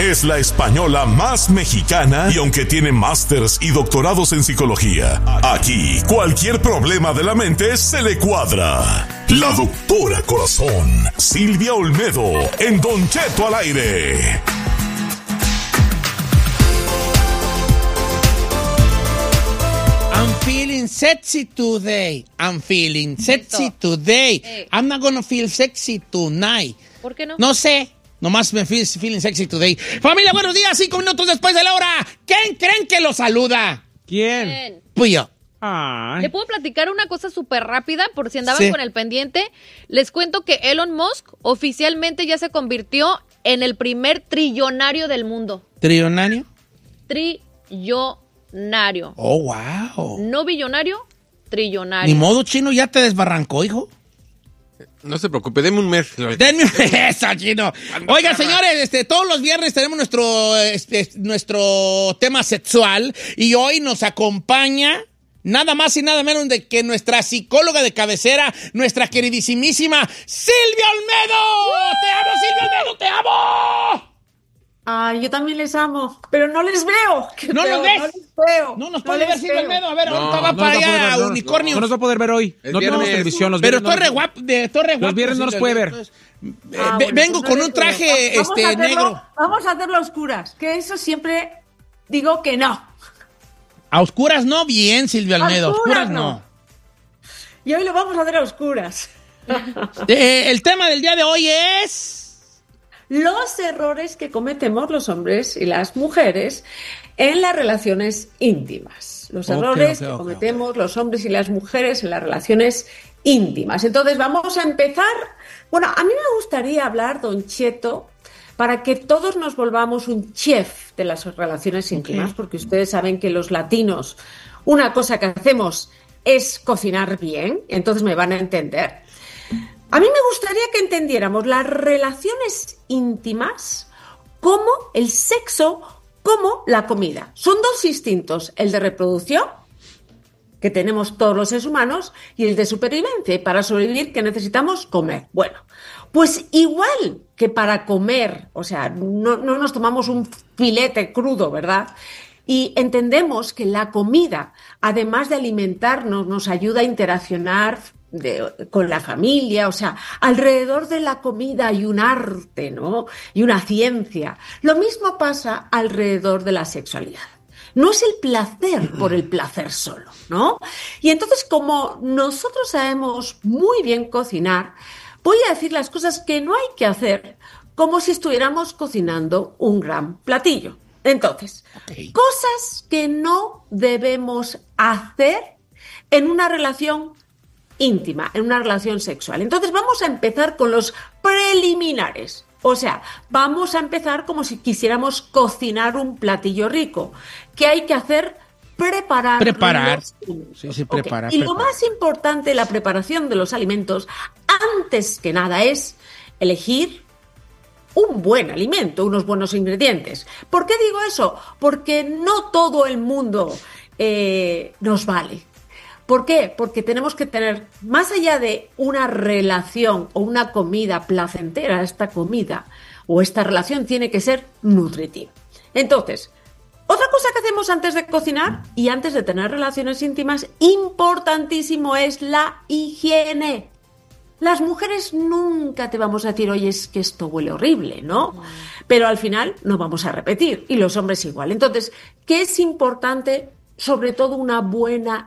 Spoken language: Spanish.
Es la española más mexicana y aunque tiene másters y doctorados en psicología, aquí cualquier problema de la mente se le cuadra. La doctora Corazón, Silvia Olmedo, en Don Cheto al aire. I'm feeling sexy today. I'm feeling sexy today. I'm not gonna feel sexy tonight. ¿Por qué no? No sé. Nomás me feeling sexy today. Familia, buenos días. 5 minutos después de la hora. ¿Quién creen que lo saluda? ¿Quién? Pues yo. Ay. ¿Le puedo platicar una cosa súper rápida por si andaban con el pendiente? Les cuento que Elon Musk oficialmente ya se convirtió en el primer trillonario del mundo. ¿Trillonario? Trillonario. Oh, wow. No billonario, trillonario. Ni modo, Chino, ya te desbarrancó, hijo. No se preocupe, denme un mes. Denme esa, Chino. Oigan, señores, todos los viernes tenemos nuestro tema sexual y hoy nos acompaña nada más y nada menos de que nuestra psicóloga de cabecera, nuestra queridísimísima Silvia Olmedo. ¡Te amo, Silvia Olmedo, te amo! Ay, yo también les amo, pero no les veo. ¿No los ves? No les veo. No nos puede ver Silvia Olmedo. A ver, ahorita va para allá, Unicornio. No nos va a poder ver hoy. No tenemos televisión. Los pero viernes estoy re guapo. Los viernes no nos puede ver. Vengo con un traje negro. Vamos a hacerlo a oscuras, que eso siempre digo que no. A oscuras no, bien, Silvia Olmedo. A oscuras no. Y hoy lo vamos a hacer a oscuras. El tema del día de hoy es los errores que cometemos los hombres y las mujeres en las relaciones íntimas. Los errores que cometemos los hombres y las mujeres en las relaciones íntimas. Entonces vamos a empezar. Bueno, a mí me gustaría hablar, Don Cheto, para que todos nos volvamos un chef de las relaciones íntimas, porque ustedes saben que los latinos, una cosa que hacemos es cocinar bien, entonces me van a entender. A mí me gustaría que entendiéramos las relaciones íntimas como el sexo, como la comida. Son dos instintos, el de reproducción, que tenemos todos los seres humanos, y el de supervivencia. Y para sobrevivir, ¿qué necesitamos? Comer. Bueno, pues igual que para comer, o sea, no nos tomamos un filete crudo, ¿verdad? Y entendemos que la comida, además de alimentarnos, nos ayuda a interaccionar con la familia, o sea, alrededor de la comida hay un arte, ¿no? Y una ciencia. Lo mismo pasa alrededor de la sexualidad. No es el placer por el placer solo, ¿no? Y entonces, como nosotros sabemos muy bien cocinar, voy a decir las cosas que no hay que hacer como si estuviéramos cocinando un gran platillo. Entonces, cosas que no debemos hacer en una relación íntima, en una relación sexual. Entonces vamos a empezar con los preliminares. O sea, vamos a empezar como si quisiéramos cocinar un platillo rico. ¿Qué hay que hacer? Preparar. Sí, preparar. Y lo más importante de la preparación de los alimentos, antes que nada, es elegir un buen alimento, unos buenos ingredientes. ¿Por qué digo eso? Porque no todo el mundo nos vale. ¿Por qué? Porque tenemos que tener, más allá de una relación o una comida placentera, esta comida o esta relación tiene que ser nutritiva. Entonces, otra cosa que hacemos antes de cocinar y antes de tener relaciones íntimas, importantísimo, es la higiene. Las mujeres nunca te vamos a decir, oye, es que esto huele horrible, ¿no? Pero al final no vamos a repetir, y los hombres igual. Entonces, ¿qué es importante? Sobre todo una buena